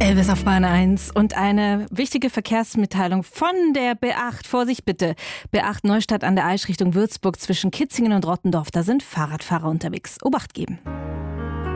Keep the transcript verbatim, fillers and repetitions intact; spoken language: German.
Elvis auf Bahn eins und eine wichtige Verkehrsmitteilung von der B acht. Vorsicht bitte. B acht Neustadt an der Aisch Richtung Würzburg zwischen Kitzingen und Rottendorf. Da sind Fahrradfahrer unterwegs. Obacht geben.